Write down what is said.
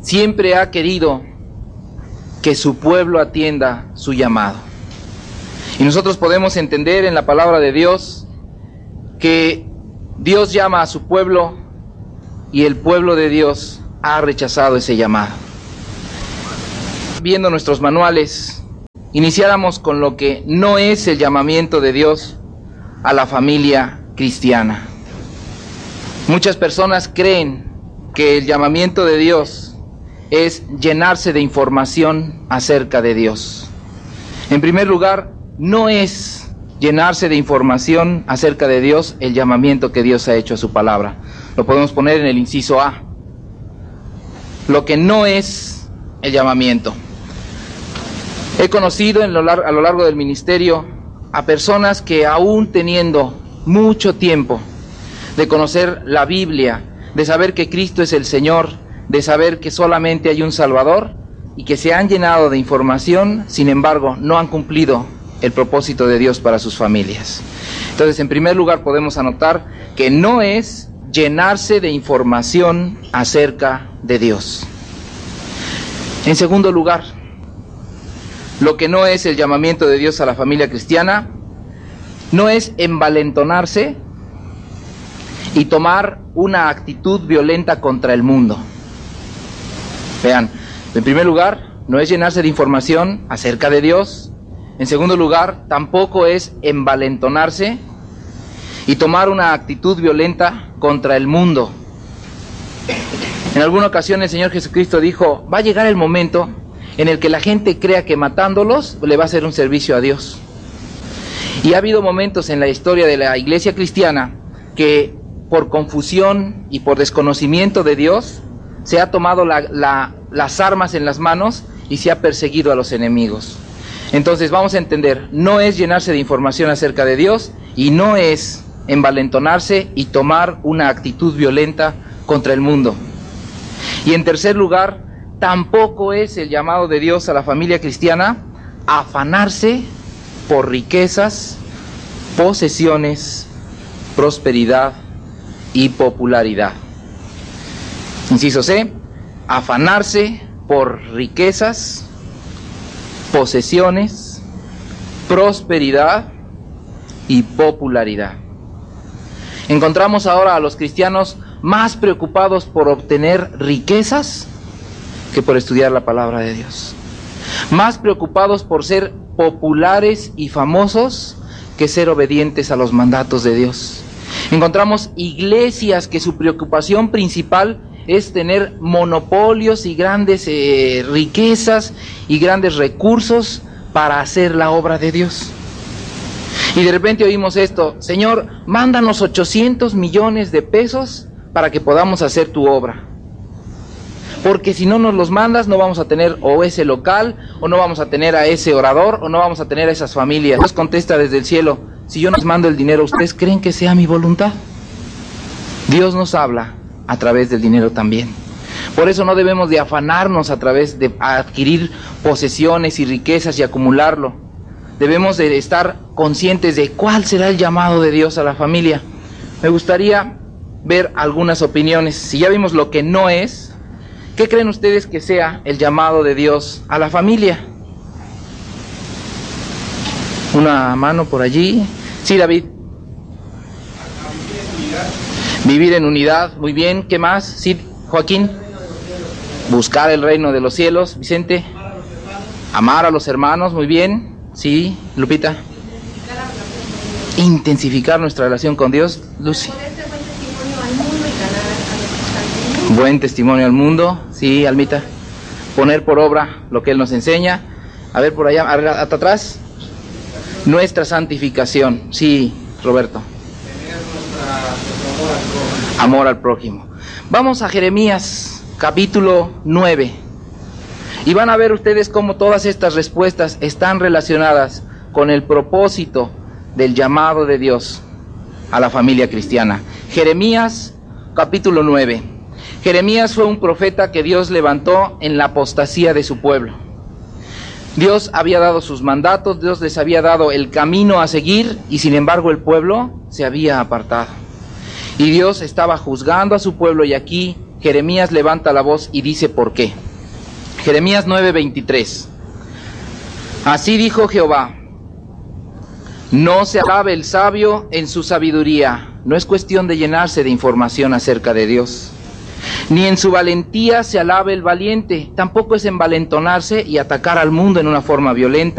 siempre ha querido que su pueblo atienda su llamado. Y nosotros podemos entender en la palabra de Dios que Dios llama a su pueblo y el pueblo de Dios ha rechazado ese llamado. Viendo nuestros manuales, iniciáramos con lo que no es el llamamiento de Dios a la familia cristiana. Muchas personas creen que el llamamiento de Dios es llenarse de información acerca de Dios. En primer lugar, no es llenarse de información acerca de Dios el llamamiento que Dios ha hecho a su palabra. Lo podemos poner en el inciso A. Lo que no es el llamamiento. He conocido a lo largo del ministerio a personas que aún teniendo mucho tiempo de conocer la Biblia, de saber que Cristo es el Señor, de saber que solamente hay un Salvador y que se han llenado de información, sin embargo no han cumplido el propósito de Dios para sus familias. Entonces, en primer lugar podemos anotar que no es llenarse de información acerca de Dios. En segundo lugar, lo que no es el llamamiento de Dios a la familia cristiana, no es envalentonarse y tomar una actitud violenta contra el mundo. Vean, en primer lugar, no es llenarse de información acerca de Dios. En segundo lugar, tampoco es envalentonarse y tomar una actitud violenta contra el mundo. En alguna ocasión el Señor Jesucristo dijo, va a llegar el momento en el que la gente crea que matándolos le va a hacer un servicio a Dios. Y ha habido momentos en la historia de la iglesia cristiana que por confusión y por desconocimiento de Dios se ha tomado las armas en las manos y se ha perseguido a los enemigos. Entonces vamos a entender, no es llenarse de información acerca de Dios y no es envalentonarse y tomar una actitud violenta contra el mundo. Y en tercer lugar, tampoco es el llamado de Dios a la familia cristiana afanarse por riquezas, posesiones, prosperidad y popularidad. Inciso C, afanarse por riquezas, posesiones, prosperidad y popularidad. Encontramos ahora a los cristianos más preocupados por obtener riquezas que por estudiar la palabra de Dios. Más preocupados por ser populares y famosos que ser obedientes a los mandatos de Dios. Encontramos iglesias que su preocupación principal es tener monopolios y grandes riquezas y grandes recursos para hacer la obra de Dios. Y de repente oímos esto, Señor, mándanos 800 millones de pesos para que podamos hacer tu obra. Porque si no nos los mandas, no vamos a tener o ese local, o no vamos a tener a ese orador, o no vamos a tener a esas familias. Dios contesta desde el cielo, si yo les mando el dinero, ¿ustedes creen que sea mi voluntad? Dios nos habla a través del dinero también. Por eso no debemos de afanarnos a través de adquirir posesiones y riquezas y acumularlo. Debemos de estar conscientes de cuál será el llamado de Dios a la familia. Me gustaría ver algunas opiniones. Si ya vimos lo que no es, ¿qué creen ustedes que sea el llamado de Dios a la familia? Una mano por allí. Sí, David. Vivir en unidad, muy bien. ¿Qué más? Sí, Joaquín. Buscar el reino de los cielos. Vicente. Amar a los hermanos, muy bien. Sí, Lupita. Intensificar nuestra relación con Dios. Lucy. Buen testimonio al mundo. Sí, Almita. Poner por obra lo que Él nos enseña. A ver, por allá, hasta atrás. Nuestra santificación. Sí, Roberto. Amor al prójimo. Vamos a Jeremías, capítulo 9. Y van a ver ustedes cómo todas estas respuestas están relacionadas con el propósito del llamado de Dios a la familia cristiana. Jeremías, capítulo 9. Jeremías fue un profeta que Dios levantó en la apostasía de su pueblo. Dios había dado sus mandatos, Dios les había dado el camino a seguir y sin embargo el pueblo se había apartado. Y Dios estaba juzgando a su pueblo y aquí Jeremías levanta la voz y dice por qué. Jeremías 9:23. Así dijo Jehová: no se alabe el sabio en su sabiduría. No es cuestión de llenarse de información acerca de Dios. Ni en su valentía se alabe el valiente. Tampoco es envalentonarse y atacar al mundo en una forma violenta.